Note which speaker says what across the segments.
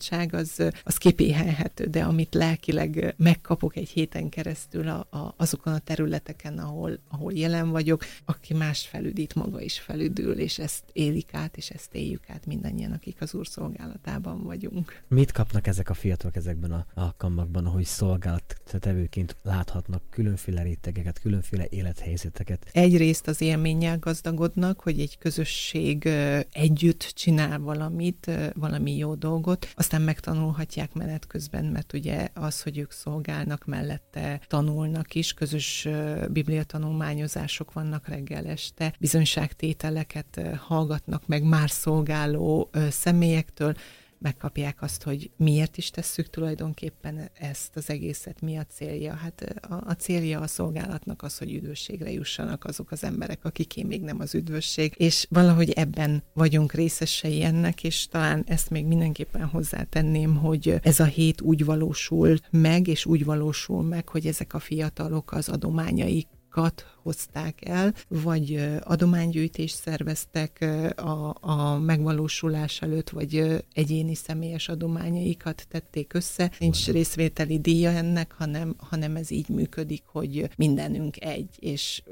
Speaker 1: fáradtság az kipéhelhető, de amit lelkileg megkapok egy héten keresztül azokon a területeken, ahol jelen vagyok, aki más felüdít, maga is felüdül, és ezt élik át, és ezt éljük át mindannyian, akik az Úr szolgálatában vagyunk.
Speaker 2: Mit kapnak ezek a fiatalok ezekben a alkalmakban, ahogy szolgálattevőként láthatnak különféle rétegeket, különféle élethelyzeteket?
Speaker 1: Egyrészt az élménnyel gazdagodnak, hogy egy közösség együtt csinál valami jó dolgot, aztán megtanulhatják menet közben, mert ugye az, hogy ők szolgálnak, mellette tanulnak is, közös bibliatanulmányozások vannak reggel este, bizonyságtételeket hallgatnak meg már szolgáló személyektől, megkapják azt, hogy miért is tesszük tulajdonképpen ezt az egészet, mi a célja. Hát a célja a szolgálatnak az, hogy üdvösségre jussanak azok az emberek, akiké még nem az üdvösség, és valahogy ebben vagyunk részesei ennek, és talán ezt még mindenképpen hozzátenném, hogy ez a hét úgy valósul meg, és úgy valósul meg, hogy ezek a fiatalok az adományaik hozták el, vagy adománygyűjtést szerveztek a megvalósulás előtt, vagy egyéni személyes adományaikat tették össze. Nincs részvételi díja ennek, hanem ez így működik, hogy mindenünk egy, és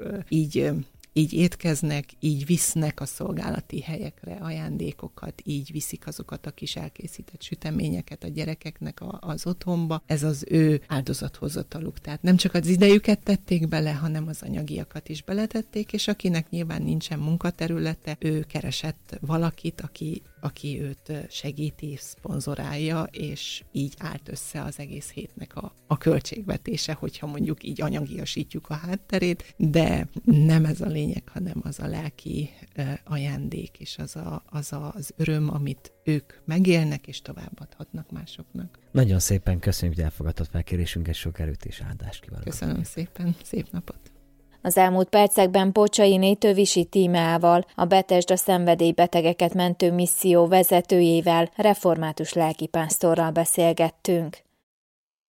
Speaker 1: így étkeznek, így visznek a szolgálati helyekre ajándékokat, így viszik azokat a kis elkészített süteményeket a gyerekeknek az otthonba. Ez az ő áldozathozataluk. Tehát nem csak az idejüket tették bele, hanem az anyagiakat is beletették, és akinek nyilván nincsen munkaterülete, ő keresett valakit, aki őt segíti, szponzorálja, és így állt össze az egész hétnek a költségvetése, hogyha mondjuk így anyagiasítjuk a hátterét, de nem ez a lényeg, hanem az a lelki ajándék, és az öröm, amit ők megélnek, és továbbadhatnak másoknak.
Speaker 2: Nagyon szépen köszönjük, hogy elfogadtad felkérésünket, sok erőt és áldást kívánok.
Speaker 1: Köszönöm szépen, szép napot!
Speaker 3: Az elmúlt percekben Pocsainé Tövisi Tímeával, a Betesda szenvedélybetegeket mentő misszió vezetőjével, református lelkipásztorral beszélgettünk.